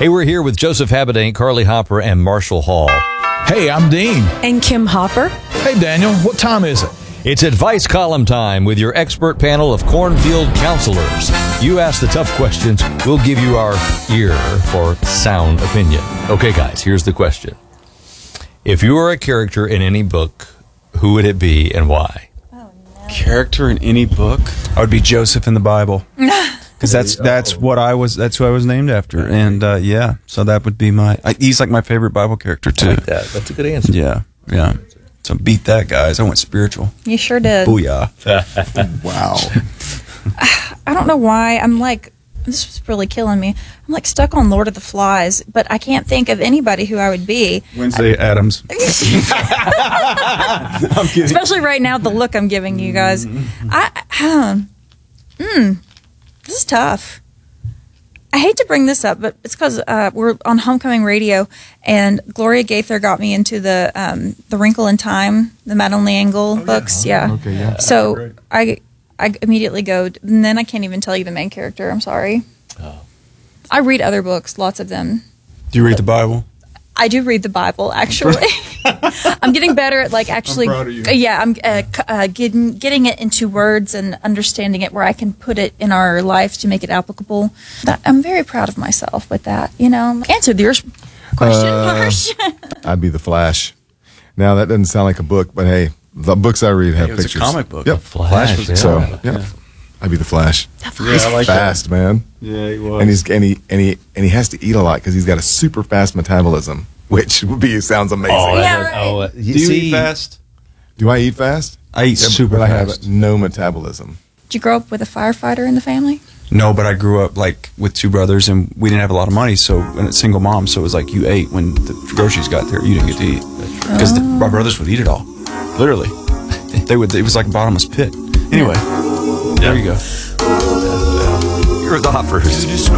Hey, we're here with Joseph Habedank, Carly Hopper, and Marshall Hall. Hey, I'm Dean. And Kim Hopper. Hey, Daniel, what time is it? It's advice column time with your expert panel of cornfield counselors. You ask the tough questions, we'll give you our ear for sound opinion. Okay, guys, here's the question. If you were a character in any book, who would it be and why? Character in any book? I would be Joseph in the Bible. Because that's who I was named after. And yeah, so that would be he's like my favorite Bible character too. I like that. That's a good answer. Yeah. So beat that, guys. I went spiritual. You sure did. Booyah. Wow. I don't know why. This was really killing me. I'm like stuck on Lord of the Flies, but I can't think of anybody who I would be. Wednesday Addams. I'm kidding. Especially right now, the look I'm giving you guys. This is tough. I hate to bring this up, but it's because we're on Homecoming Radio, and Gloria Gaither got me into the Wrinkle in Time, the Madeleine L'Engle books. Yeah. Okay, yeah. So I immediately go, and then I can't even tell you the main character. I'm sorry. Oh. I read other books, lots of them. Do you read the Bible? I do read the Bible, actually. I'm getting better at actually. I'm proud of you. Yeah, I'm getting it into words and understanding it where I can put it in our life to make it applicable. I'm very proud of myself with that. Answered your question, Marsh. I'd be the Flash. Now that doesn't sound like a book, but hey, the books I read have It was pictures. a comic book. Yep. Flash was So yeah, I'd be the Flash. He's I like fast, man. Yeah, he was. And he has to eat a lot because he's got a super fast metabolism, which sounds amazing. Yeah, Do you eat fast? Do I eat fast? I eat super but I fast. have no metabolism. Did you grow up with a firefighter in the family? No, but I grew up with two brothers, and we didn't have a lot of money, and it's single mom, so it was you ate when the groceries got there. You didn't get to eat because my brothers would eat it all, literally. They would. It was like a bottomless pit. Anyway, there you go. You're the Hoppers.